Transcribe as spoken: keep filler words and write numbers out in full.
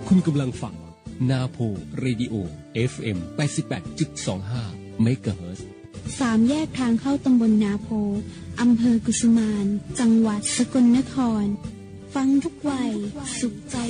คุณกำลังฟังนาโพเรดิโอ เอฟ เอ็ม แปดสิบแปดจุดสองห้า เมกะเฮิรตซ์สามแยกทางเข้าตำบลนาโพอำเภอกุสุมานจังหวัดสกลนครฟังทุกวัยสุขใจ